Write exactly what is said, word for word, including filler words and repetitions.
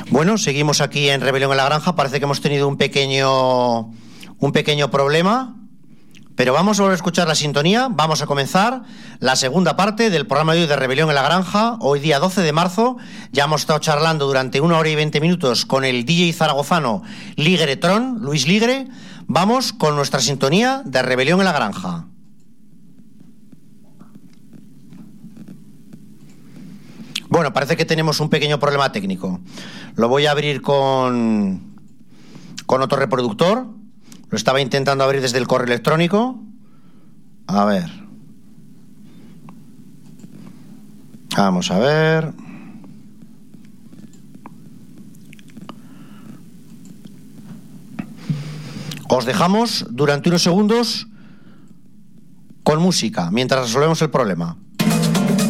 Bueno, seguimos aquí en Rebelión en la Granja. Parece que hemos tenido un pequeño, un pequeño problema, pero vamos a volver a escuchar la sintonía. Vamos a comenzar la segunda parte del programa de hoy de Rebelión en la Granja. Hoy día doce de marzo, ya hemos estado charlando durante una hora y veinte minutos con el D J zaragozano Ligretron, Luis Ligre. Vamos con nuestra sintonía de Rebelión en la Granja. Bueno, parece que tenemos un pequeño problema técnico. Lo voy a abrir con, con otro reproductor. Lo estaba intentando abrir desde el correo electrónico. A ver. Vamos a ver. Os dejamos durante unos segundos con música mientras resolvemos el problema.